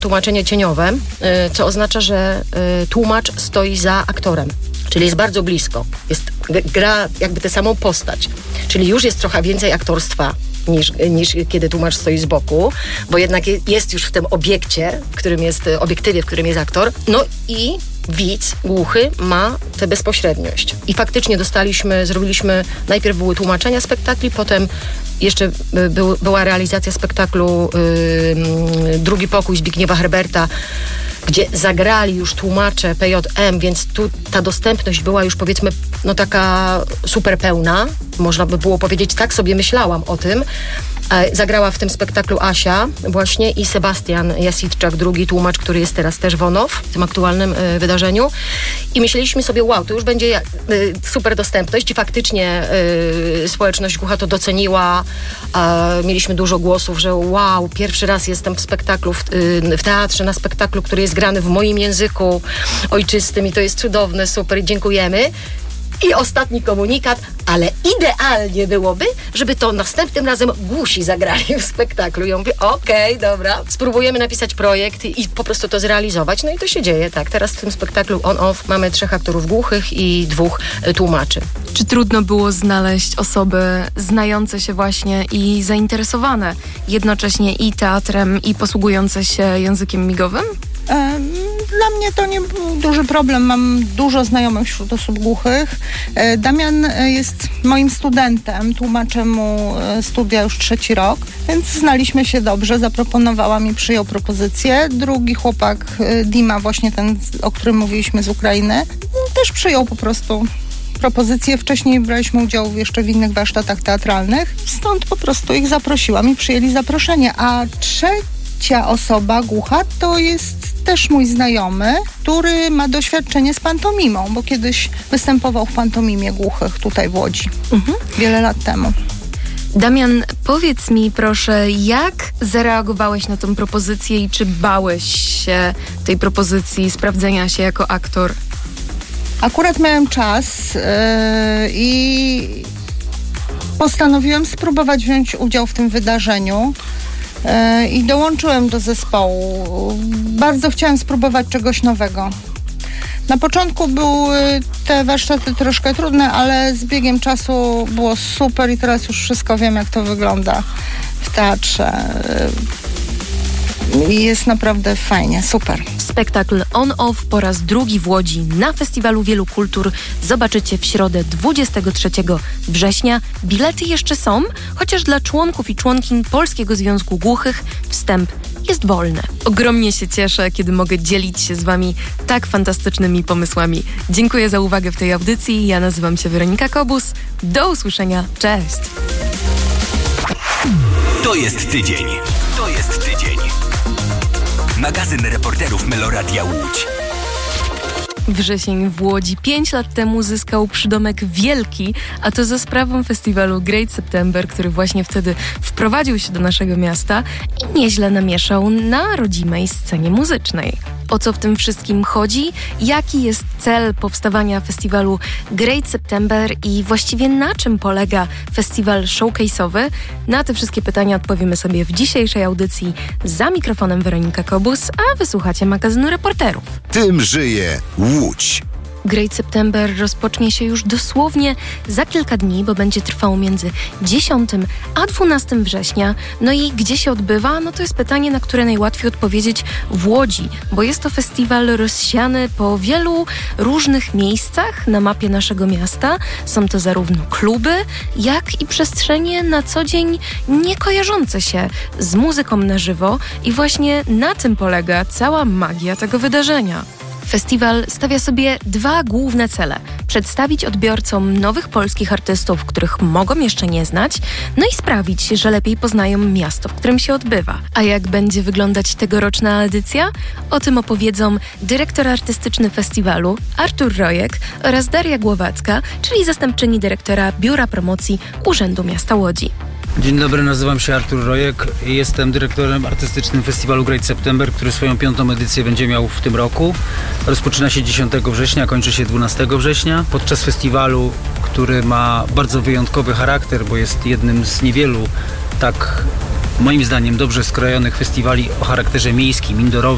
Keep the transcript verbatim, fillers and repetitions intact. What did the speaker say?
tłumaczenie cieniowe, co oznacza, że tłumacz stoi za aktorem, czyli jest bardzo blisko. Jest, gra jakby tę samą postać, czyli już jest trochę więcej aktorstwa niż, niż kiedy tłumacz stoi z boku, bo jednak jest już w tym obiekcie, w którym jest, obiektywie, w którym jest aktor. No i widz głuchy ma tę bezpośredniość. I faktycznie dostaliśmy, zrobiliśmy, najpierw były tłumaczenia spektakli, potem jeszcze był, była realizacja spektaklu yy, Drugi pokój Zbigniewa Herberta, gdzie zagrali już tłumacze P J M, więc tu ta dostępność była już, powiedzmy, no taka super pełna. Można by było powiedzieć, tak sobie myślałam o tym. Zagrała w tym spektaklu Asia właśnie i Sebastian Jasitczak, drugi tłumacz, który jest teraz też w ONOF, w tym aktualnym y, wydarzeniu. I myśleliśmy sobie, wow, to już będzie y, super dostępność i faktycznie y, społeczność głucha to doceniła. Y, mieliśmy dużo głosów, że wow, pierwszy raz jestem w spektaklu, w, y, w teatrze, na spektaklu, który jest grany w moim języku ojczystym i to jest cudowne, super i dziękujemy. I ostatni komunikat, ale idealnie byłoby, żeby to następnym razem głusi zagrali w spektaklu. Ja mówię, okej, okay, dobra, spróbujemy napisać projekt i, i po prostu to zrealizować. No i to się dzieje, tak. Teraz w tym spektaklu on-off mamy trzech aktorów głuchych i dwóch y, tłumaczy. Czy trudno było znaleźć osoby znające się właśnie i zainteresowane jednocześnie i teatrem, i posługujące się językiem migowym? Dla mnie to nie był duży problem. Mam dużo znajomych wśród osób głuchych. Damian jest moim studentem. Tłumaczę mu studia już trzeci rok, więc znaliśmy się dobrze. Zaproponowała mi, przyjął propozycję. Drugi chłopak, Dima, właśnie ten, o którym mówiliśmy, z Ukrainy, też przyjął po prostu propozycje. Wcześniej braliśmy udział jeszcze w innych warsztatach teatralnych. Stąd po prostu ich zaprosiłam i przyjęli zaproszenie. A trzecia osoba głucha to jest też mój znajomy, który ma doświadczenie z pantomimą, bo kiedyś występował w pantomimie głuchych tutaj w Łodzi. Mhm. Wiele lat temu. Damian, powiedz mi proszę, jak zareagowałeś na tę propozycję i czy bałeś się tej propozycji sprawdzenia się jako aktor? Akurat miałem czas yy, i postanowiłem spróbować wziąć udział w tym wydarzeniu. I dołączyłem do zespołu. Bardzo chciałam spróbować czegoś nowego. Na początku były te warsztaty troszkę trudne, ale z biegiem czasu było super i teraz już wszystko wiem, jak to wygląda w teatrze. I jest naprawdę fajnie, super. Spektakl On-Off po raz drugi w Łodzi na Festiwalu Wielu Kultur zobaczycie w środę dwudziestego trzeciego września. Bilety jeszcze są, chociaż dla członków i członkiń Polskiego Związku Głuchych wstęp jest wolny. Ogromnie się cieszę, kiedy mogę dzielić się z wami tak fantastycznymi pomysłami. Dziękuję za uwagę w tej audycji. Ja nazywam się Weronika Kobus. Do usłyszenia. Cześć! To jest tydzień. To jest tydzień. Magazyn reporterów Meloradia Łódź. Wrzesień w Łodzi pięć lat temu zyskał przydomek wielki, a to za sprawą festiwalu Great September, który właśnie wtedy wprowadził się do naszego miasta i nieźle namieszał na rodzimej scenie muzycznej. O co w tym wszystkim chodzi? Jaki jest cel powstawania festiwalu Great September i właściwie na czym polega festiwal showcase'owy? Na te wszystkie pytania odpowiemy sobie w dzisiejszej audycji. Za mikrofonem Weronika Kobus, a wysłuchacie magazynu reporterów. Tym żyje Łódź. Great September rozpocznie się już dosłownie za kilka dni, bo będzie trwał między dziesiątego a dwunastego września. No i gdzie się odbywa? No to jest pytanie, na które najłatwiej odpowiedzieć w Łodzi, bo jest to festiwal rozsiany po wielu różnych miejscach na mapie naszego miasta. Są to zarówno kluby, jak i przestrzenie na co dzień nie kojarzące się z muzyką na żywo i właśnie na tym polega cała magia tego wydarzenia. Festiwal stawia sobie dwa główne cele. Przedstawić odbiorcom nowych polskich artystów, których mogą jeszcze nie znać, no i sprawić, że lepiej poznają miasto, w którym się odbywa. A jak będzie wyglądać tegoroczna edycja? O tym opowiedzą dyrektor artystyczny festiwalu Artur Rojek oraz Daria Głowacka, czyli zastępczyni dyrektora Biura Promocji Urzędu Miasta Łodzi. Dzień dobry, nazywam się Artur Rojek i jestem dyrektorem artystycznym festiwalu Great September, który swoją piątą edycję będzie miał w tym roku. Rozpoczyna się dziesiątego września, kończy się dwunastego września. Podczas festiwalu, który ma bardzo wyjątkowy charakter, bo jest jednym z niewielu tak moim zdaniem dobrze skrojonych festiwali o charakterze miejskim, indoorowym,